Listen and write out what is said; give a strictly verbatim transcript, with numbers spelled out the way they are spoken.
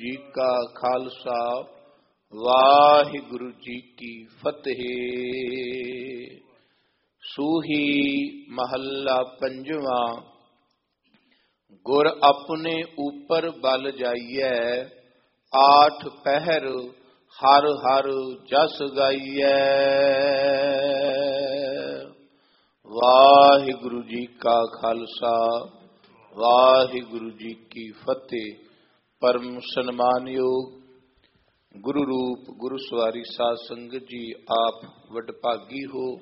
ਜੀ ਕਾ ਖਾਲਸਾ ਵਾਹਿਗੁਰੂ ਜੀ ਕੀ ਫਤਿਹ। ਸੂਹੀ ਮਹੱਲਾ ਪੰਜਵਾਂ। ਗੁਰ ਆਪਣੇ ਉਪਰ ਬਲ ਜਾਈਐ, ਆਠ ਪਹਿਰ ਹਰ ਹਰ ਜਸ ਗਾਈਐ। ਵਾਹਿਗੁਰੂ ਜੀ ਕਾ ਖਾਲਸਾ ਵਾਹਿਗੁਰੂ ਜੀ ਕੀ ਫਤਿਹ। ਪਰਮ ਸਨਮਾਨਯੋਗ ਗੁਰੂ ਰੂਪ ਗੁਰੂ ਸਵਾਰੀ ਸਾਧ ਸੰਗਤ ਜੀ, ਆਪ ਵਡਭਾਗੀ ਹੋ।